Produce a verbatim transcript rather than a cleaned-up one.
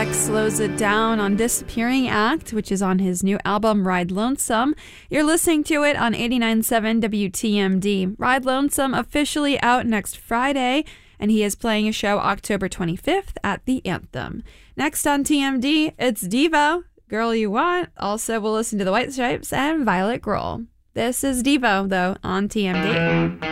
X slows it down on Disappearing Act, which is on his new album, Ride Lonesome. You're listening to it on eighty-nine point seven W T M D. Ride Lonesome officially out next Friday, and he is playing a show October twenty-fifth at the Anthem. Next on T M D, it's Devo, Girl You Want. Also, we'll listen to the White Stripes and Violet Grohl. This is Devo, though, on T M D.